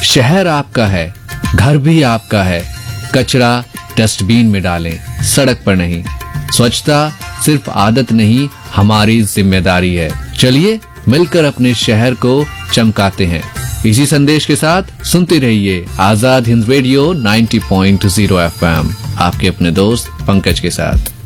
शहर आपका है, घर भी आपका है, कचरा डस्टबिन में डालें, सड़क पर नहीं। स्वच्छता सिर्फ आदत नहीं, हमारी जिम्मेदारी है। चलिए मिलकर अपने शहर को चमकाते हैं। इसी संदेश के साथ सुनते रहिए आजाद हिंद रेडियो 90.0 FM, आपके अपने दोस्त पंकज के साथ।